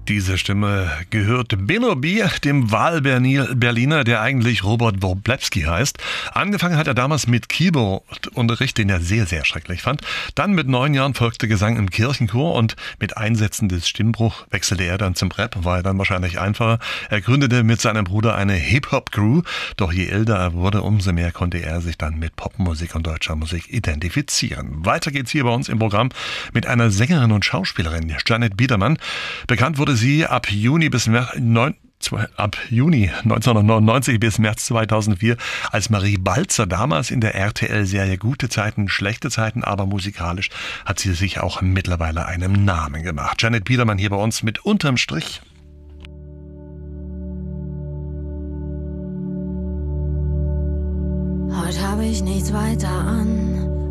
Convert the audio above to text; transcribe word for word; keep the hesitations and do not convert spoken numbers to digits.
Diese Stimme gehört Benno B., dem Wahlberliner, der eigentlich Robert Wroblewski heißt. Angefangen hat er damals mit Keyboard-Unterricht, den er sehr, sehr schrecklich fand. Dann mit neun Jahren folgte Gesang im Kirchenchor und mit Einsätzen des Stimmbruch wechselte er dann zum Rap, war ja dann wahrscheinlich einfacher. Er gründete mit seinem Bruder eine Hip-Hop-Crew, doch je älter er wurde, umso mehr konnte er sich dann mit Popmusik und deutscher Musik identifizieren. Weiter geht's hier bei uns im Programm mit einer Sängerin und Schauspielerin, Janet Biedermann. Bekannt wurde sie ab Juni bis März, neun, ab Juni neunzehnhundertneunundneunzig bis März zweitausendvier als Marie Balzer, damals in der R T L-Serie Gute Zeiten, schlechte Zeiten, aber musikalisch hat sie sich auch mittlerweile einen Namen gemacht. Janet Biedermann hier bei uns mit Unterm Strich. Heute habe ich nichts weiter an.